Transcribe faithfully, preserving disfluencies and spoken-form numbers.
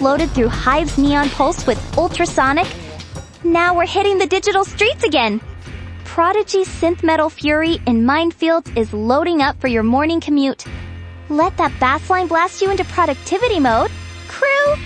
floated through Hive's neon pulse with ultrasonic. Now we're hitting the digital streets again. Prodigy's synth metal fury in Minefields is loading up for your morning commute. Let that bass line blast you into productivity mode. Crew,